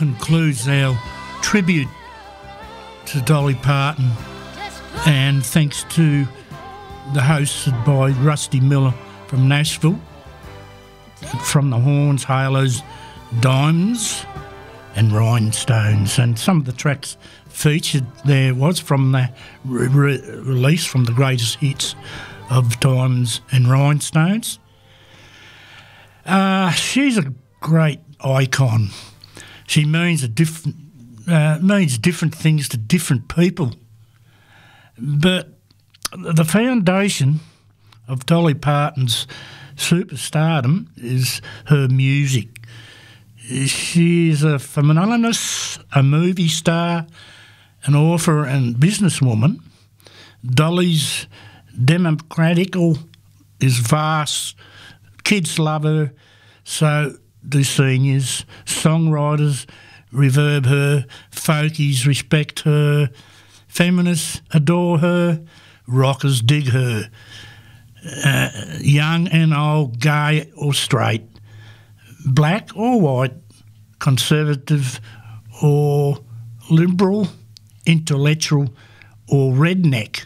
concludes our tribute to Dolly Parton, and thanks to the hosted by Rusty Miller from Nashville, from the Horns, Halos, Diamonds and Rhinestones. And some of the tracks featured there was from the release from the greatest hits of Diamonds and Rhinestones. She's a great icon. She means different things to different people. But the foundation of Dolly Parton's superstardom is her music. She's a feminist, a movie star, an author and businesswoman. Dolly's demographic is vast. Kids love her, so do seniors. Songwriters reverb her, folkies respect her, feminists adore her, rockers dig her. Young and old, gay or straight, black or white, conservative or liberal, intellectual or redneck.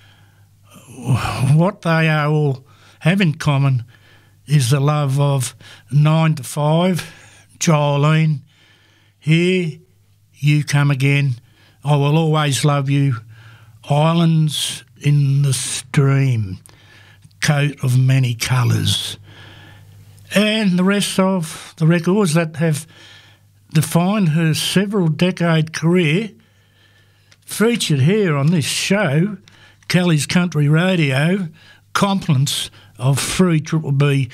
What they all have in common is the love of 9 to 5, Jolene, Here You Come Again, I Will Always Love You, Islands in the Stream, Coat of Many Colours, and the rest of the records that have defined her several-decade career, featured here on this show, Kelly's Country Radio, compliments of 3BBB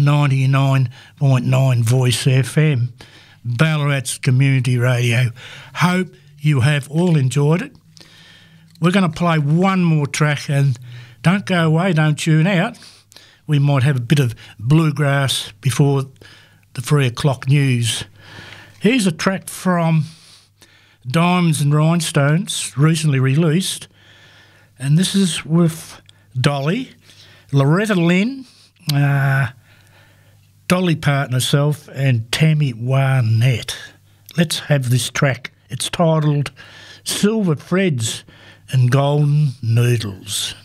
99.9 Voice FM, Ballarat's community radio. Hope you have all enjoyed it. We're going to play one more track, and don't go away, don't tune out. We might have a bit of bluegrass before the 3 o'clock news. Here's a track from Diamonds and Rhinestones, recently released, and this is with Dolly, Loretta Lynn, Dolly Parton herself, and Tammy Wynette. Let's have this track. It's titled Silver Threads and Golden Needles.